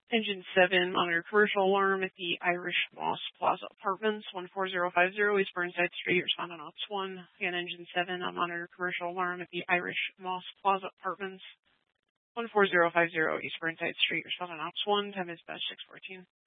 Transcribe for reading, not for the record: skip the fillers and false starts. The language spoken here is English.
Engine 7, monitor commercial alarm at the Irish Moss Plaza Apartments, 14050 East Burnside Street, respond on Ops 1. Again, Engine 7, on monitor commercial alarm at the Irish Moss Plaza Apartments, 14050 East Burnside Street, respond on Ops 1. Time is dispatch 614.